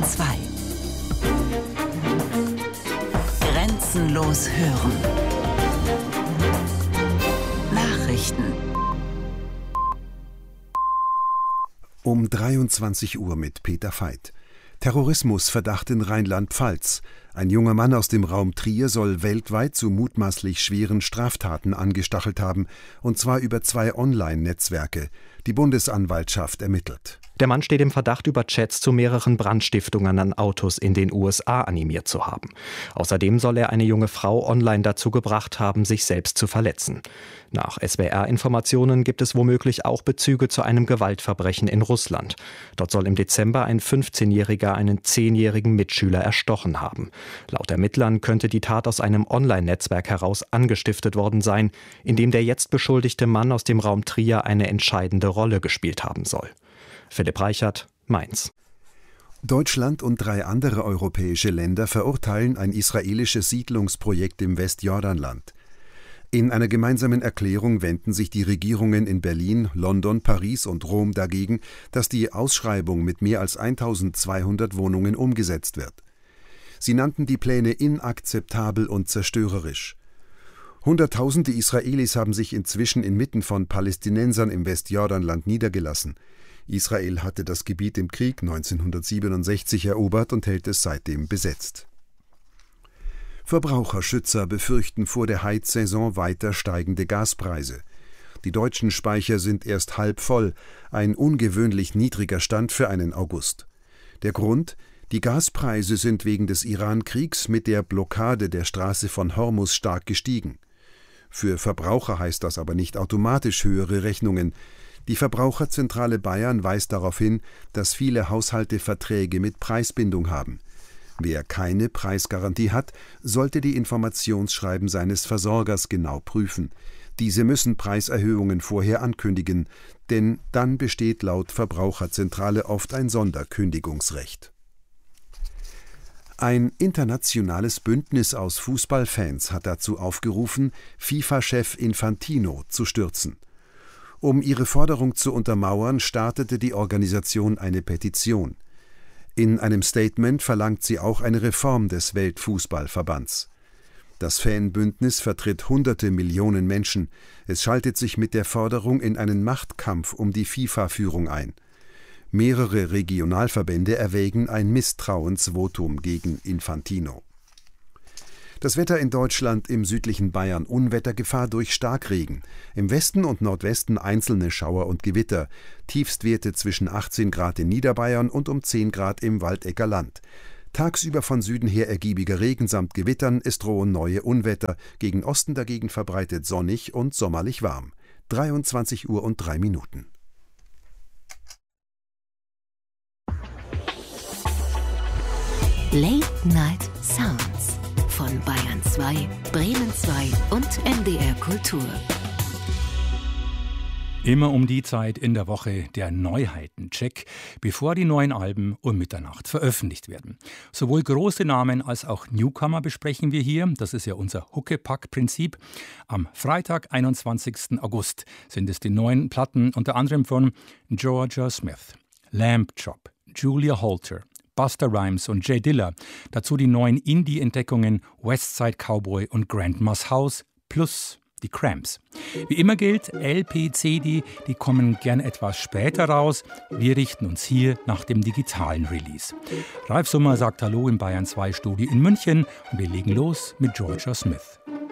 2. Grenzenlos hören. Nachrichten. Um 23 Uhr mit Peter Veit. Terrorismusverdacht in Rheinland-Pfalz. Ein junger Mann aus dem Raum Trier soll weltweit zu mutmaßlich schweren Straftaten angestachelt haben, und zwar über 2 Online-Netzwerke. Die Bundesanwaltschaft ermittelt. Der Mann steht im Verdacht, über Chats zu mehreren Brandstiftungen an Autos in den USA animiert zu haben. Außerdem soll er eine junge Frau online dazu gebracht haben, sich selbst zu verletzen. Nach SWR-Informationen gibt es womöglich auch Bezüge zu einem Gewaltverbrechen in Russland. Dort soll im Dezember ein 15-Jähriger einen 10-jährigen Mitschüler erstochen haben. Laut Ermittlern könnte die Tat aus einem Online-Netzwerk heraus angestiftet worden sein, in dem der jetzt beschuldigte Mann aus dem Raum Trier eine entscheidende Rolle gespielt haben soll. Philipp Reichert, Mainz. Deutschland und 3 andere europäische Länder verurteilen ein israelisches Siedlungsprojekt im Westjordanland. In einer gemeinsamen Erklärung wenden sich die Regierungen in Berlin, London, Paris und Rom dagegen, dass die Ausschreibung mit mehr als 1200 Wohnungen umgesetzt wird. Sie nannten die Pläne inakzeptabel und zerstörerisch. Hunderttausende Israelis haben sich inzwischen inmitten von Palästinensern im Westjordanland niedergelassen. Israel hatte das Gebiet im Krieg 1967 erobert und hält es seitdem besetzt. Verbraucherschützer befürchten vor der Heizsaison weiter steigende Gaspreise. Die deutschen Speicher sind erst halb voll, ein ungewöhnlich niedriger Stand für einen August. Der Grund? Die Gaspreise sind wegen des Iran-Kriegs mit der Blockade der Straße von Hormuz stark gestiegen. Für Verbraucher heißt das aber nicht automatisch höhere Rechnungen. Die Verbraucherzentrale Bayern weist darauf hin, dass viele Haushalte Verträge mit Preisbindung haben. Wer keine Preisgarantie hat, sollte die Informationsschreiben seines Versorgers genau prüfen. Diese müssen Preiserhöhungen vorher ankündigen, denn dann besteht laut Verbraucherzentrale oft ein Sonderkündigungsrecht. Ein internationales Bündnis aus Fußballfans hat dazu aufgerufen, FIFA-Chef Infantino zu stürzen. Um ihre Forderung zu untermauern, startete die Organisation eine Petition. In einem Statement verlangt sie auch eine Reform des Weltfußballverbands. Das Fanbündnis vertritt hunderte Millionen Menschen. Es schaltet sich mit der Forderung in einen Machtkampf um die FIFA-Führung ein. Mehrere Regionalverbände erwägen ein Misstrauensvotum gegen Infantino. Das Wetter in Deutschland: im südlichen Bayern Unwettergefahr durch Starkregen. Im Westen und Nordwesten einzelne Schauer und Gewitter. Tiefstwerte zwischen 18 Grad in Niederbayern und um 10 Grad im Waldecker Land. Tagsüber von Süden her ergiebiger Regen samt Gewittern, es drohen neue Unwetter. Gegen Osten dagegen verbreitet sonnig und sommerlich warm. 23 Uhr und 3 Minuten. Late Night Sounds von Bayern 2, Bremen 2 und NDR Kultur. Immer um die Zeit in der Woche der Neuheitencheck, bevor die neuen Alben um Mitternacht veröffentlicht werden. Sowohl große Namen als auch Newcomer besprechen wir hier. Das ist ja unser Huckepack-Prinzip. Am Freitag, 21. August, sind es die neuen Platten unter anderem von Georgia Smith, Lamb Chop, Julia Holter, Busta Rhymes und Jay Dilla. Dazu die neuen Indie-Entdeckungen Westside Cowboy und Grandma's House plus die Cramps. Wie immer gilt, LP, CD, die kommen gern etwas später raus. Wir richten uns hier nach dem digitalen Release. Ralf Summer sagt Hallo im Bayern 2 Studio in München und wir legen los mit Georgia Smith.